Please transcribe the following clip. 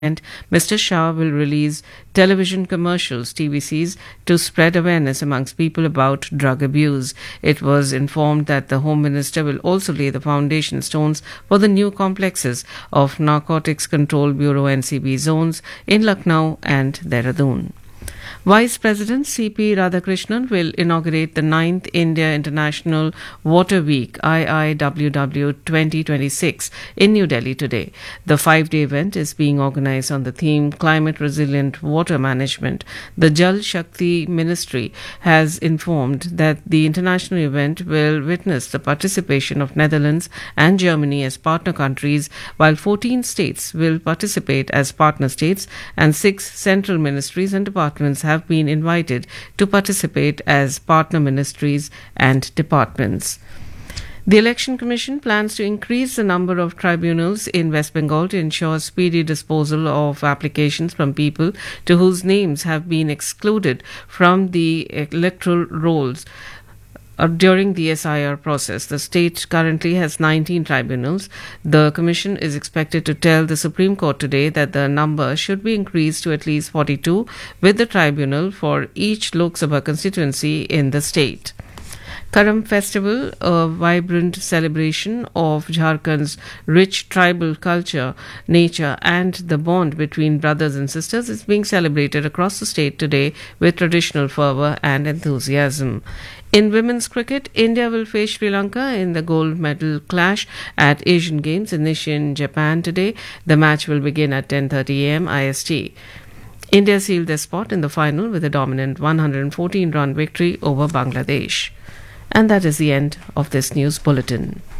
And Mr. Shah will release television commercials, TVCs, to spread awareness amongst people about drug abuse. It was informed that the Home Minister will also lay the foundation stones for the new complexes of Narcotics Control Bureau NCB zones in Lucknow and Dehradun. Vice President C.P. Radhakrishnan will inaugurate the 9th India International Water Week IIWW 2026 in New Delhi today. The 5-day event is being organized on the theme Climate Resilient Water Management. The Jal Shakti Ministry has informed that the international event will witness the participation of Netherlands and Germany as partner countries, while 14 states will participate as partner states and 6 central ministries and departments have been invited to participate as partner ministries and departments. The Election Commission plans to increase the number of tribunals in West Bengal to ensure speedy disposal of applications from people to whose names have been excluded from the electoral rolls during the SIR process. The state currently has 19 tribunals. The Commission is expected to tell the Supreme Court today that the number should be increased to at least 42, with the tribunal for each Lok Sabha constituency in the state. Karam Festival, a vibrant celebration of Jharkhand's rich tribal culture, nature and the bond between brothers and sisters, is being celebrated across the state today with traditional fervour and enthusiasm. In women's cricket, India will face Sri Lanka in the gold medal clash at Asian Games in Nishin, Japan today. The match will begin at 10:30 a.m. IST. India sealed their spot in the final with a dominant 114-run victory over Bangladesh. And that is the end of this news bulletin.